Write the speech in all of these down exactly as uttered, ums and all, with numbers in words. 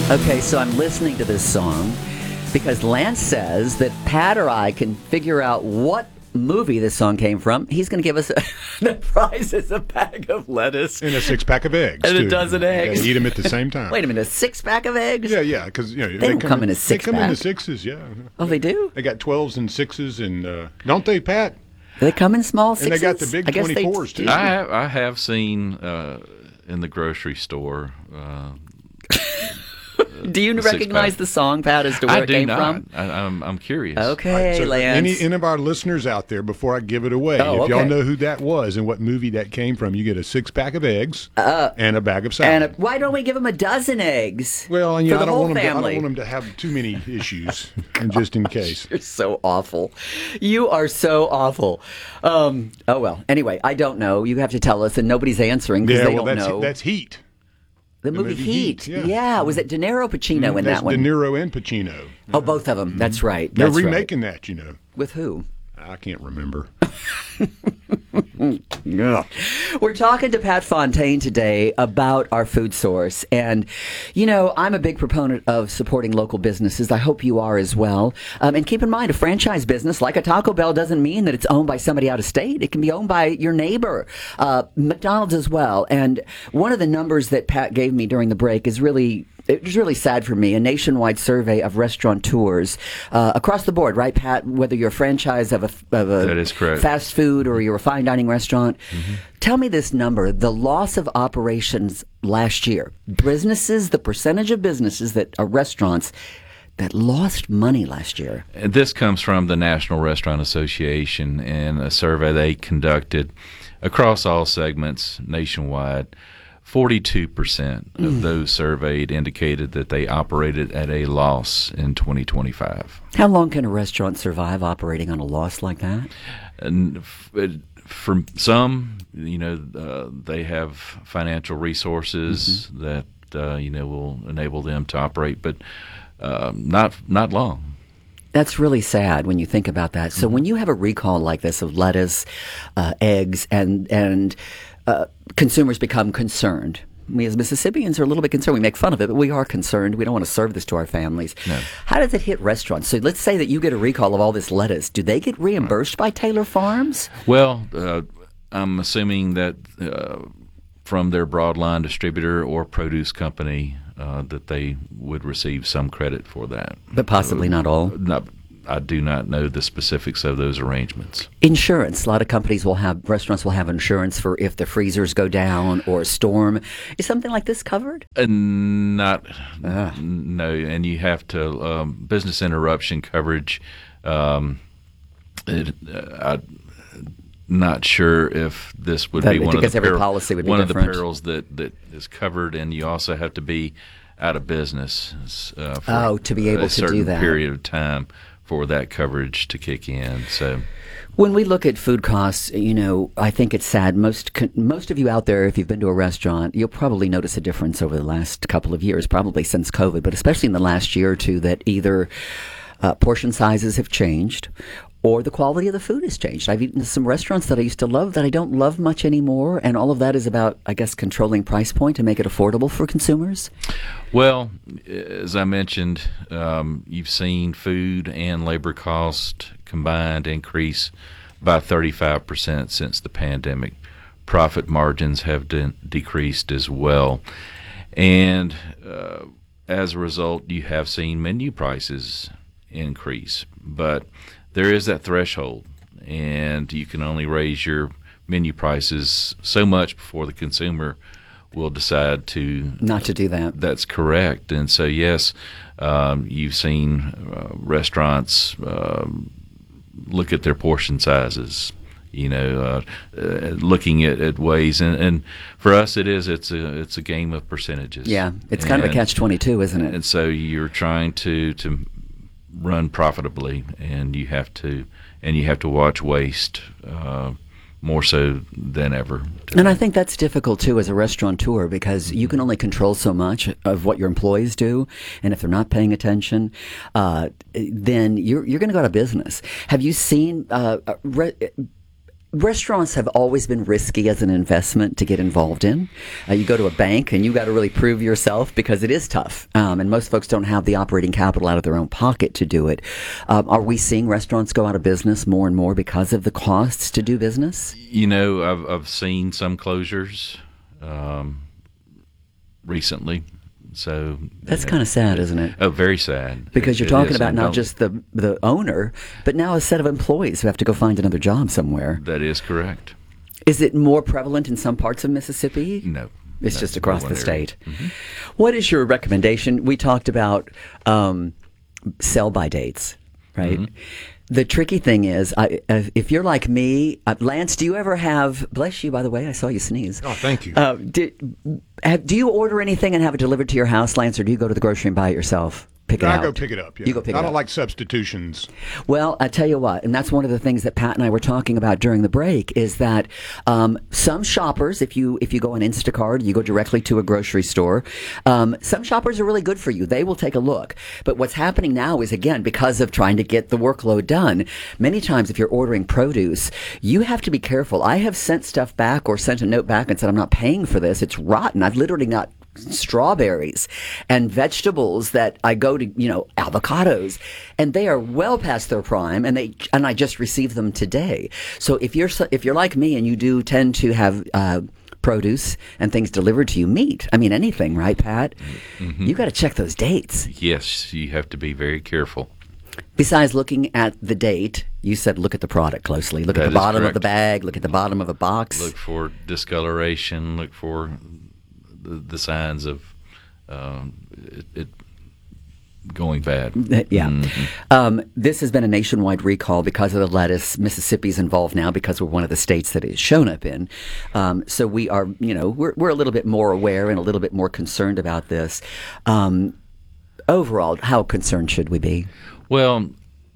Okay, so I'm listening to this song because Lance says that Pat or I can figure out what movie this song came from. He's going to give us a, the prize is a bag of lettuce and a six pack of eggs and too. a dozen eggs. You eat them at the same time. Wait a minute, a six pack of eggs? Yeah, yeah, because you know they, they don't come, come in, in a six They come pack. in the sixes, yeah. Oh, they do. They got twelves and sixes, and uh, don't they, Pat? They come in small sixes. And they got the big twenty-fours too. I have, I have seen uh, in the grocery store. Uh, Do you recognize the song, Pat, as to where I it do came not. from? I, I'm, I'm curious. Okay, Right, so Lance. Any, any of our listeners out there, before I give it away, Oh, if y'all okay. know who that was and what movie that came from, you get a six pack of eggs uh, and a bag of salad. And a, why don't we give them a dozen eggs? Well, and, you for know, the I don't whole want them to, I family. don't want them to have too many issues, and just in case. You're so awful. You are so awful. Um, oh, well. Anyway, I don't know. You have to tell us, and nobody's answering because Yeah, they well, don't that's know. that's Heat. the, the movie, movie Heat. Heat, yeah. Was it De Niro, Pacino in That's that one? De Niro and Pacino. Oh, both of them. That's right. They're That's right. remaking that, you know. With who? I can't remember. Yeah. We're talking to Pat Fontaine today about our food source. And, you know, I'm a big proponent of supporting local businesses. I hope you are as well. Um, and keep in mind, a franchise business like a Taco Bell doesn't mean that it's owned by somebody out of state. It can be owned by your neighbor, uh, McDonald's as well. And one of the numbers that Pat gave me during the break is really it was really sad for me. A nationwide survey of restaurateurs uh, across the board, right, Pat? Whether you're a franchise of a, of a That is correct. fast food or you're a fine dining restaurant. Mm-hmm. Tell me this number, the loss of operations last year. Businesses, the percentage of businesses that are restaurants that lost money last year. And this comes from the National Restaurant Association and a survey they conducted across all segments nationwide. forty-two percent of Mm. those surveyed indicated that they operated at a loss in twenty twenty-five. How long can a restaurant survive operating on a loss like that? And f- it- for some, you know, uh, they have financial resources Mm-hmm. that uh, you know will enable them to operate, but uh, not not long. That's really sad when you think about that. So when you have a recall like this of lettuce, uh, eggs, and and uh, consumers become concerned. We as Mississippians are a little bit concerned. We make fun of it, but we are concerned. We don't want to serve this to our families. No. How does it hit restaurants? So let's say that you get a recall of all this lettuce. Do they get reimbursed by Taylor Farms? Well, uh, I'm assuming that uh, from their broadline distributor or produce company uh, that they would receive some credit for that. But possibly not all. Not, I do not know the specifics of those arrangements. Insurance. A lot of companies will have, restaurants will have insurance for if the freezers go down or a storm. Is something like this covered? Uh, not, Ah. no, and you have to, um, business interruption coverage, um, it, uh, I'm not sure if this would That- be one of because the every peril- policy would be one of the different. perils that, that is covered, and you also have to be out of business uh, for Oh, to be able a to do certain that. period of time for that coverage to kick in. So, When we look at food costs, you know, I think it's sad. Most con- most of you out there, if you've been to a restaurant, you'll probably notice a difference over the last couple of years, probably since COVID, but especially in the last year or two, that either uh, portion sizes have changed or the quality of the food has changed. I've eaten at some restaurants that I used to love that I don't love much anymore, and all of that is about, I guess, controlling price point to make it affordable for consumers. well, as I mentioned, um, you've seen food and labor cost combined increase by thirty-five percent since the pandemic. Profit margins have de- decreased as well. And uh, as a result, you have seen menu prices increase. But there is that threshold, and you can only raise your menu prices so much before the consumer will decide to Not to do that. That's correct. And so, yes, um, you've seen uh, restaurants um, look at their portion sizes, you know, uh, uh, looking at, at ways. And, and for us, it is, it's a, it's a game of percentages. Yeah, it's kind of a And- catch twenty-two, isn't it? And so you're trying to, to run profitably, and you have to, and you have to watch waste uh, more so than ever. And I think that's difficult too as a restaurateur because you can only control so much of what your employees do, and if they're not paying attention, uh, then you're you're going to go out of business. Have you seen? Uh, re- restaurants have always been risky as an investment to get involved in. Uh, you go to a bank and you got to really prove yourself because it is tough. Um, and most folks don't have the operating capital out of their own pocket to do it. Um, are we seeing restaurants go out of business more and more because of the costs to do business? You know, I've, I've seen some closures um, recently. So that's you know, kind of sad, isn't it? Oh, very sad. Because It- you're it talking is, about and not don't- just the the owner, but now a set of employees who have to go find another job somewhere. That is correct. Is it more prevalent in some parts of Mississippi? No. It's no, just across no the one area. state. What is your recommendation? We talked about um, sell by dates, right? The tricky thing is, I, uh, if you're like me, uh, Lance, do you ever have? Bless you, by the way. I saw you sneeze. Oh, thank you. Uh, do, have, do you order anything and have it delivered to your house, Lance, or do you go to the grocery and buy it yourself? Pick it I out. go pick it up. Yeah. You go pick I it don't up. like substitutions. Well, I tell you what, and that's one of the things that Pat and I were talking about during the break is that um, some shoppers, if you if you go on Instacart, you go directly to a grocery store, um, some shoppers are really good for you. They will take a look. But what's happening now is, again, because of trying to get the workload done, many times if you're ordering produce, you have to be careful. I have sent stuff back or sent a note back and said, I'm not paying for this. It's rotten. I've literally not strawberries and vegetables that I go to, you know, avocados, and they are well past their prime, and they and I just received them today. So if you're so- if you're like me and you do tend to have uh, produce and things delivered to you, meat, I mean anything, right, Pat? You got to check those dates. Yes, you have to be very careful. Besides looking at the date, you said look at the product closely. Look at That the is bottom of correct. the bag. Look at the bottom of a box. Look for discoloration. Look for the, the signs of um, it, it going bad. Yeah. Mhm. Um, this has been a nationwide recall because of the lettuce. Mississippi's involved now because we're one of the states that it's shown up in. Um, so we are, you know, we're, we're a little bit more aware and a little bit more concerned about this. Um, overall, how concerned should we be? Well,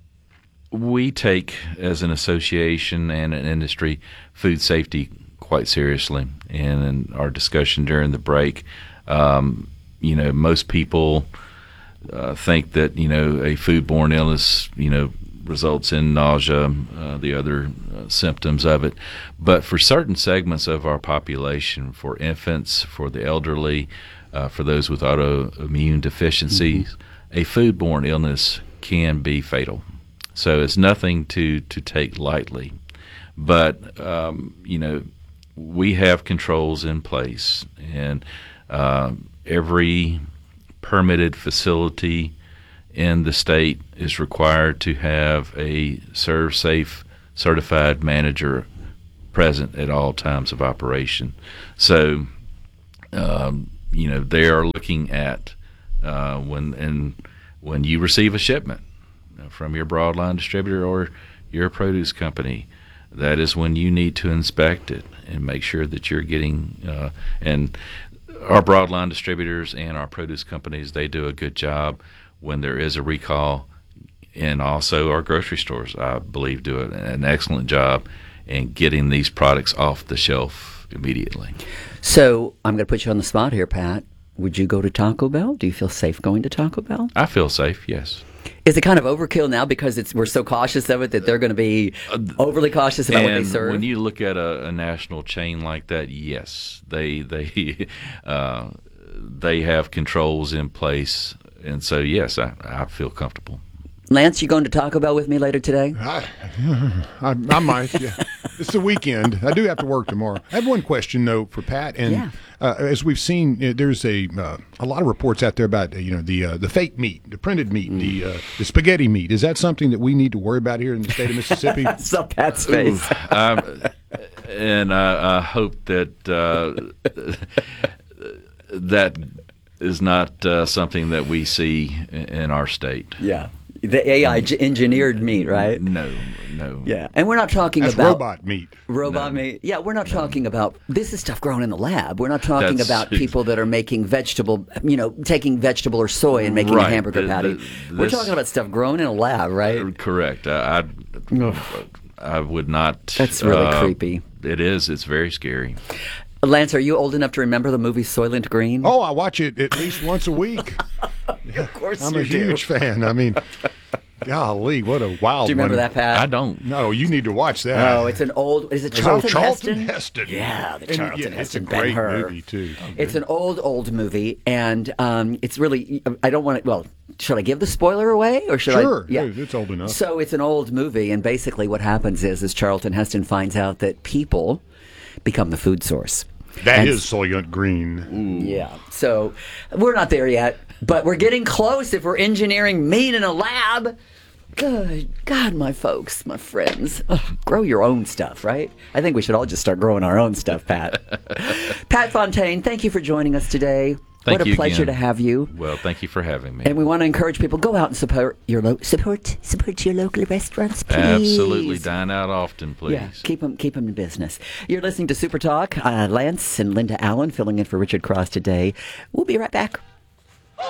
we take, as an association and an industry, food safety quite seriously. And in our discussion during the break, um, you know, most people uh, think that, you know, a foodborne illness, you know, results in nausea, uh, the other uh, symptoms of it. But for certain segments of our population, for infants, for the elderly, uh, for those with autoimmune deficiencies, mm-hmm. a foodborne illness can be fatal. So it's nothing to, to take lightly. But, um, you know, we have controls in place, and uh, every permitted facility in the state is required to have a ServSafe certified manager present at all times of operation. So, um, you know, they are looking at uh, when and when you receive a shipment from your broadline distributor or your produce company, that is when you need to inspect it and make sure that you're getting uh, and our broadline distributors and our produce companies, they do a good job when there is a recall, and also our grocery stores, I believe, do an excellent job in getting these products off the shelf immediately. So I'm going to put you on the spot here, Pat. Would you go to Taco Bell? Do you feel safe going to Taco Bell? I feel safe, yes. Is it kind of overkill now because it's we're so cautious of it that they're going to be overly cautious about and what they serve? When you look at a, a national chain like that, yes, they they uh, they have controls in place, and so yes, I, I feel comfortable. Lance, you going to Taco Bell with me later today? I, I, I might, yeah. It's the weekend. I do have to work tomorrow. I have one question, though, for Pat. And Yeah. uh, as we've seen, uh, there's a uh, a lot of reports out there about uh, you know the uh, the fake meat, the printed meat, Mm. the uh, the spaghetti meat. Is that something that we need to worry about here in the state of Mississippi? I saw Pat's face. um, and I, I hope that uh, that is not uh, something that we see in, in our state. Yeah. The A I g- engineered meat, right? No, no. Yeah. And we're not talking That's about robot meat. robot No. meat. Yeah, we're not talking about this is stuff grown in the lab. We're not talking That's- about people that are making vegetable, you know, taking vegetable or soy and making a Right. hamburger The- patty. the- we're this- talking about stuff grown in a lab, right? Correct. I, I, I would not. That's really uh, creepy. It is. It's very scary. Lance, are you old enough to remember the movie Soylent Green? Oh, I watch it at least once a week. of course I'm you a do. huge fan. I mean, Golly, what a wild Do you remember one. that, Pat? I don't. No, you need to watch that. Oh, it's an old. Is it It's Charlton, old Charlton Heston? Heston. Yeah, the And, Charlton yeah, Heston. It's a great Ben-Hur. movie too. It's an old, old movie, and um, it's really. I don't want to. Well, should I give the spoiler away, or should Sure, I? Yeah, yeah, it's old enough. So it's an old movie, and basically what happens is, is Charlton Heston finds out that people become the food source. That And- is Soylent Green. Yeah. So we're not there yet, but we're getting close. If we're engineering meat in a lab. Good God, my folks, my friends, ugh, grow your own stuff, right? I think we should all just start growing our own stuff, Pat. Pat Fontaine, thank you for joining us today. Thank what a you pleasure again. to have you. Well, thank you for having me. And we want to encourage people, go out and support your lo- support support your local restaurants, please. Absolutely. Dine out often, please. Yeah, keep them, keep them in business. You're listening to Super Talk. Uh, Lance and Linda Allen filling in for Richard Cross today. We'll be right back.